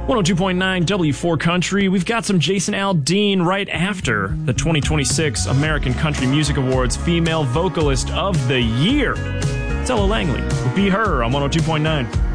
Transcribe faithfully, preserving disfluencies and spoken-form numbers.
one oh two point nine W four Country. We've got some Jason Aldean right after the twenty twenty-six American Country Music Awards Female Vocalist of the Year. It's Ella Langley. Be Her on one oh two point nine.